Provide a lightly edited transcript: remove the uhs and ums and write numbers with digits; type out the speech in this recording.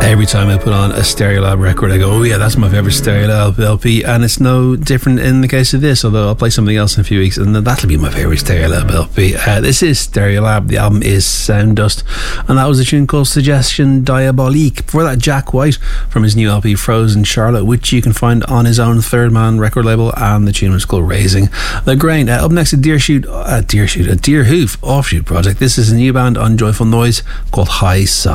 Every time I put on a Stereolab record, I go, oh yeah, that's my favourite Stereolab LP, and it's no different in the case of this, although I'll play something else in a few weeks, and then that'll be my favourite Stereolab LP. This is Stereolab, the album is Sound Dust, and that was a tune called Suggestion Diabolique. Before that, Jack White from his new LP Frozen Charlotte, which you can find on his own Third Man record label, and the tune was called Raising the Grain. Up next, a Deerhoof offshoot project. This is a new band on Joyful Noise called High Side.